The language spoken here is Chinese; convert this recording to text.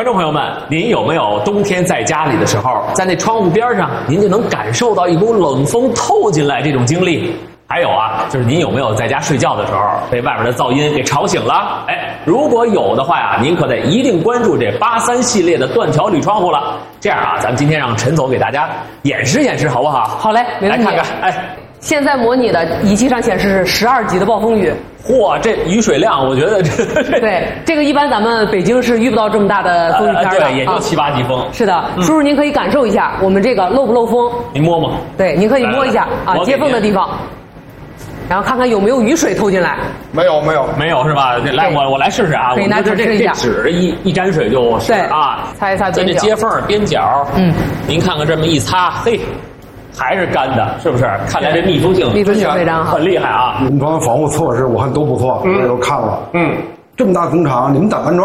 观众朋友们，您有没有冬天在家里的时候，在那窗户边上，您就能感受到一股冷风透进来这种经历？还有啊，就是您有没有在家睡觉的时候被外边的噪音给吵醒了？哎，如果有的话呀，您可得一定关注这83系列的断条铝窗户了。这样啊，咱们今天让陈总给大家演示演示，好不好？ 好嘞，没问题。 来看看，哎， 现在模拟的仪器上显示是12级的暴风雨。 嚯，这雨水量，我觉得这对，这个一般咱们北京是遇不到这么大的风雨天的， 对，也就7、8级风。 是的，叔叔您可以感受一下我们这个漏不漏风？ 您摸摸。 对，您可以摸一下啊，接缝的地方。然后看看有没有雨水透进来。 没有是吧？来，我来试试啊！ 可以拿纸试一下。 这纸一沾水就对啊， 擦一擦边角。 在这接缝边角，您看看这么一擦，嘿，还是干的，是不是？看来这密封性非常好， 很厉害啊！ 安装防护措施我看都不错，我都看了。这么大工厂，你们咋安装？